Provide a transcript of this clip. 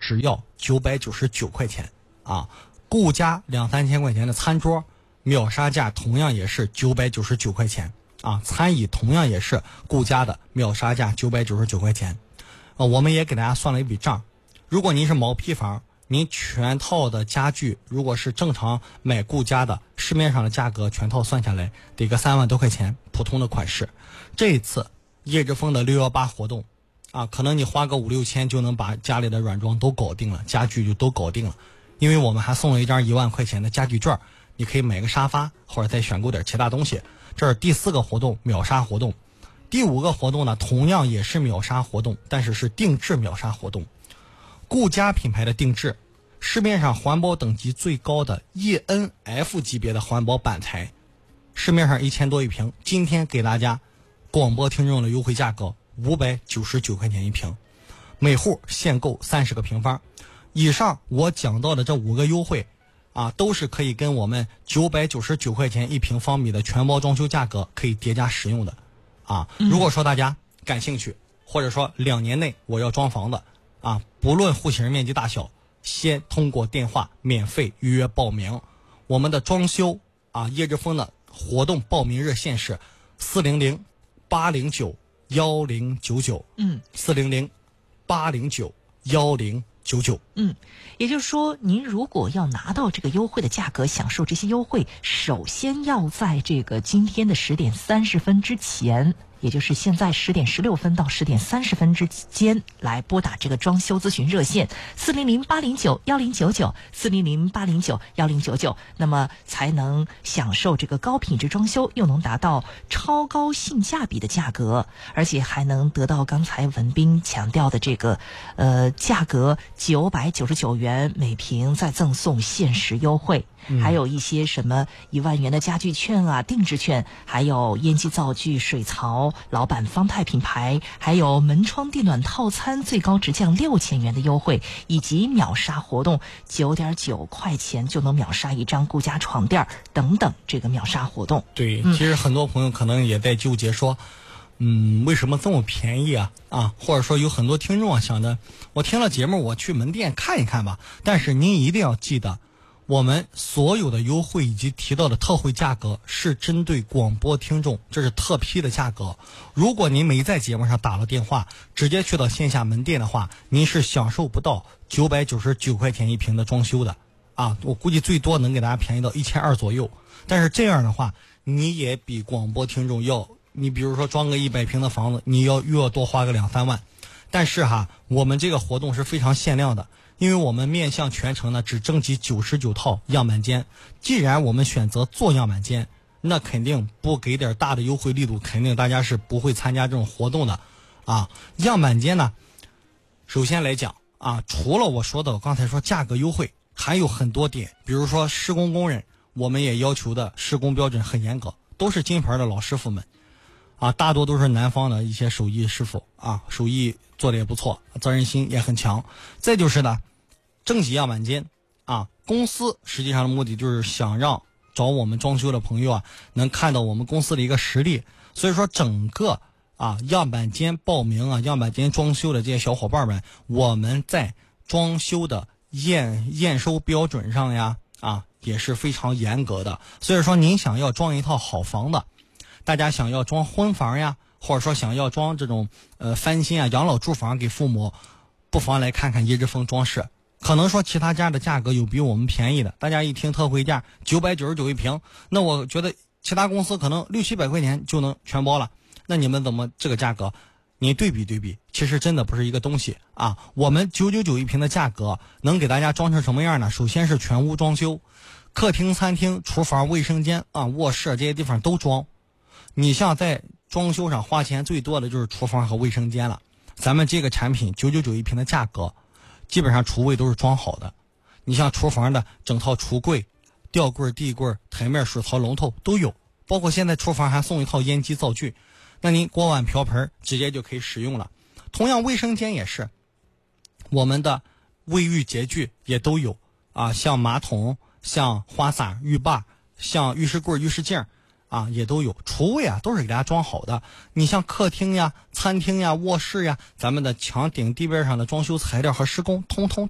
只要999块钱啊。顾家2-3千块钱的餐桌，秒杀价同样也是999块钱啊。餐椅同样也是顾家的秒杀价999块钱。我们也给大家算了一笔账，如果您是毛坯房，您全套的家具如果是正常买顾家的，市面上的价格全套算下来得个3万多块钱，普通的款式。这一次叶之峰的618活动啊，可能你花个5-6千就能把家里的软装都搞定了，家具就都搞定了。因为我们还送了一张1万块钱的家具券，你可以买个沙发或者再选购点其他东西。这是第4个活动，秒杀活动。第5个活动呢，同样也是秒杀活动，但是是定制秒杀活动。顾家品牌的定制，市面上环保等级最高的 ENF 级别的环保板材，市面上1000多一瓶，今天给大家广播听众的优惠价格599块钱一瓶，每户限购30个平方。以上我讲到的这5个优惠啊，都是可以跟我们999块钱一平方米的全包装修价格可以叠加使用的啊。如果说大家感兴趣，或者说2年内我要装房的啊，不论户型面积大小，先通过电话免费预约报名。我们的装修啊，叶之峰的活动报名热线是400-809-1099，400-809-1099。 也就是说，您如果要拿到这个优惠的价格，享受这些优惠，首先要在这个今天的10点30分之前，也就是现在10点16分到10点30分之间来拨打这个装修咨询热线400-809-1099，400-809-1099，那么才能享受这个高品质装修，又能达到超高性价比的价格，而且还能得到刚才文斌强调的这个价格999元每平，再赠送限时优惠，还有一些什么1万元的家具券啊、定制券，还有烟机灶具、水槽、老板方太品牌，还有门窗电暖套餐最高直降6000元的优惠，以及秒杀活动9.9块钱就能秒杀一张顾家床垫等等，这个秒杀活动。 对，其实很多朋友可能也在纠结说，为什么这么便宜啊？或者说有很多听众想着，我听了节目我去门店看一看吧。但是您一定要记得，我们所有的优惠以及提到的特惠价格是针对广播听众，这是特批的价格。如果您没在节目上打了电话，直接去到线下门店的话，您是享受不到999块钱一平的装修的我估计最多能给大家便宜到1200左右。但是这样的话，你也比广播听众要，你比如说装个100平的房子，你又要多花个2-3万。但是我们这个活动是非常限量的，因为我们面向全城呢只征集99套样板间。既然我们选择做样板间，那肯定不给点大的优惠力度，肯定大家是不会参加这种活动的样板间呢，首先来讲除了我说的我刚才说价格优惠，还有很多点，比如说施工工人，我们也要求的施工标准很严格，都是金牌的老师傅们大多都是南方的一些手艺师傅手艺做的也不错，责任心也很强。再就是呢，征集样板间公司实际上的目的就是想让找我们装修的朋友能看到我们公司的一个实力。所以说整个样板间报名样板间装修的这些小伙伴们，我们在装修的验收标准上也是非常严格的。所以说您想要装一套好房的，大家想要装婚房或者说想要装这种翻新养老住房给父母，不妨来看看叶之峰装饰。可能说其他家的价格有比我们便宜的，大家一听特惠价999一平，那我觉得其他公司可能600-700块钱就能全包了，那你们怎么这个价格你对比对比，其实真的不是一个东西我们999一平的价格能给大家装成什么样呢？首先是全屋装修，客厅、餐厅、厨房、卫生间卧室这些地方都装。你像在装修上花钱最多的就是厨房和卫生间了。咱们这个产品999一平的价格，基本上厨卫都是装好的。你像厨房的整套橱柜、吊柜、地柜、台面、水槽、龙头都有，包括现在厨房还送一套烟机灶具，那您锅碗瓢盆直接就可以使用了。同样卫生间也是，我们的卫浴洁具也都有像马桶、像花洒、浴霸、像浴室柜、浴室镜也都有。厨卫都是给大家装好的。你像客厅餐厅卧室咱们的墙顶地面上的装修材料和施工通通